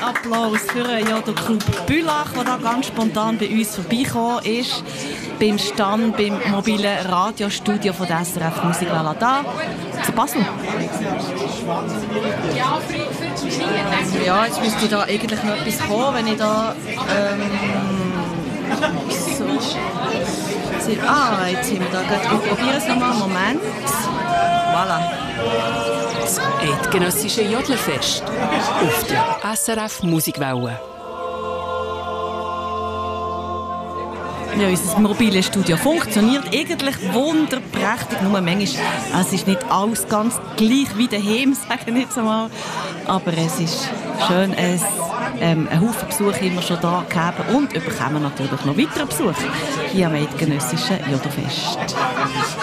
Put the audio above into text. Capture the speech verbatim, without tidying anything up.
Applaus für den Jodel-Club Bülach, der da ganz spontan bei uns vorbeigekommen ist. Beim Stand, beim mobilen Radiostudio von der S R F Musikwelle da. Zu Basel. Ja, jetzt müsste da eigentlich noch etwas kommen, wenn ich da... Ähm, so... Ah, jetzt sind wir da gerade. Wir probieren es nochmal. Moment. Voilà. Das eidgenössische Jodlerfest auf der S R F Musikwelle. Ja, unser mobiles Studio funktioniert eigentlich wunderprächtig. Nur manchmal, es ist nicht alles ganz gleich wie daheim, sagen wir jetzt einmal. Aber es ist schön, es ähm, einen Haufen Besuch immer schon da gegeben und bekommen natürlich noch weitere Besuche hier am eidgenössischen Jodlerfest.